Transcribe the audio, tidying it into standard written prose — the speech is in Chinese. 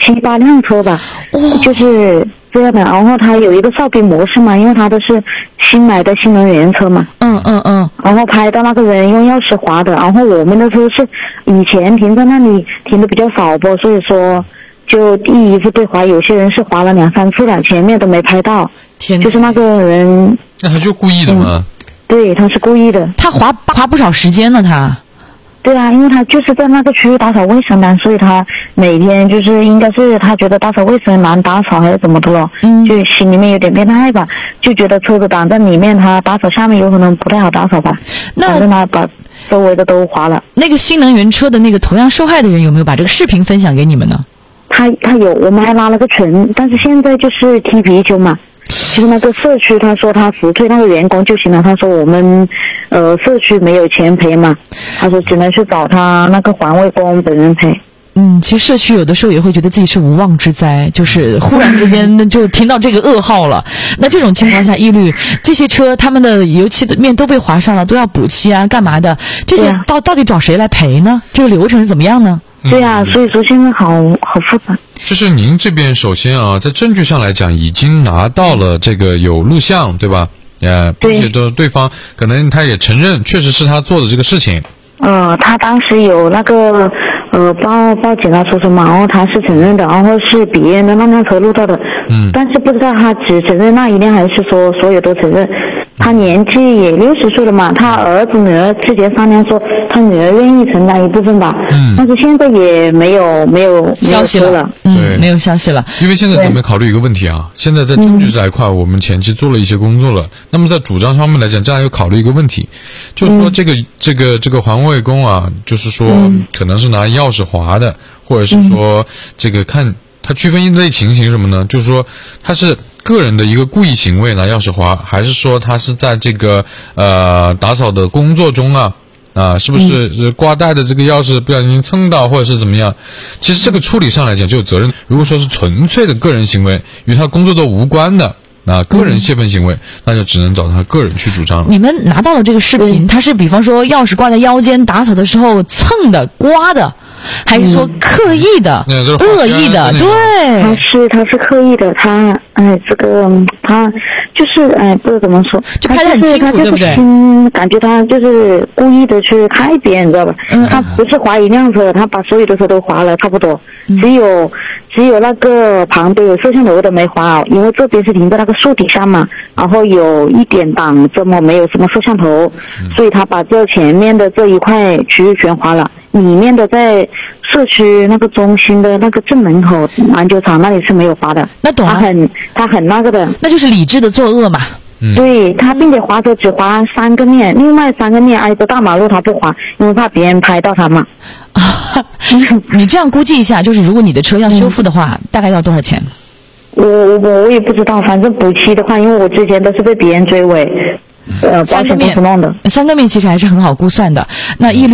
7、8辆车吧，就是这样的。然后他有一个哨兵模式嘛，因为他都是新买的新能源车嘛。然后拍到那个人用钥匙划的，然后我们的车是以前停在那里停的比较少不，所以说就第一次被划，有些人是划了2、3次了，前面都没拍到。就是那个人， 那他就故意的吗？ 对，他是故意的。 他划不少时间呢，他。 对啊，因为他就是在那个区域打扫卫生的，所以他每天就是应该是他觉得打扫卫生难打扫还是怎么的了，就心里面有点变态吧，就觉得车子挡在里面，他打扫下面有可能不太好打扫吧。反正他把周围的都划了。 那个新能源车的那个同样受害的人有没有把这个视频分享给你们呢？ 他有，我们还拉了个群，但是现在就是踢皮球嘛。其实那个社区他说他辞退那个员工就行了，他说我们社区没有钱赔嘛，他说只能去找他那个环卫工本人赔。 其实社区有的时候也会觉得自己是无妄之灾，就是忽然之间就听到这个噩耗了。那这种情况下，一律这些车他们的油漆的面都被划上了，都要补漆啊，干嘛的？这些到底找谁来赔呢？这个流程是怎么样呢？ 对啊，所以说现在好复杂。 就是您这边首先啊，在证据上来讲，已经拿到了这个有录像，对吧？并且对方可能他也承认，确实是他做的这个事情。 他当时有那个报警啊说什么，然后他是承认的，然后是别人的那辆车录到的。但是不知道他只承认那一辆，还是说所有都承认。他年纪也60岁了嘛，他儿子女儿之前商量说他女儿愿意承担一部分吧，但是现在也没有消息了， 对， 没有消息了。因为现在咱们考虑一个问题啊，现在在证据这一块，我们前期做了一些工作了。那么在主张方面来讲，这样要考虑一个问题，就是说这个环卫工啊，就是说可能是拿钥匙划的，或者是说这个看他区分一类情形什么呢？就是说他是个人的一个故意行为拿钥匙划，还是说他是在这个打扫的工作中是不是挂带的这个钥匙不小心蹭到或者是怎么样？其实这个处理上来讲就有责任。如果说是纯粹的个人行为，与他工作都无关的个人泄愤行为，那就只能找他个人去主张了。 你们拿到了这个视频，他是比方说钥匙挂在腰间打扫的时候蹭的、刮的，还是说刻意的、恶意的？对， 他是刻意的，他就是不知道怎么说， 就拍得很清楚，对不对？ 感觉他就是故意的去害别人，你知道吧？他不是划一辆车，他把所有的车都划了，差不多，只有那个旁边有摄像头的没划，因为这边是停在那个树底下嘛，然后有一点挡着嘛，没有什么摄像头，所以他把这前面的这一块区域全划了，里面的在社区那个中心的那个正门口篮球场那里是没有划的。 那懂了， 他很那个的， 那就是理智的作恶嘛。 对，他并且划车只划3个面，另外3个面挨着大马路他不划，因为怕别人拍到他嘛。 你这样估计一下，就是如果你的车要修复的话，大概要多少钱？ 我也不知道，反正补漆的话，因为我之前都是被别人追尾，保险公司弄的。 3个面其实还是很好估算的。那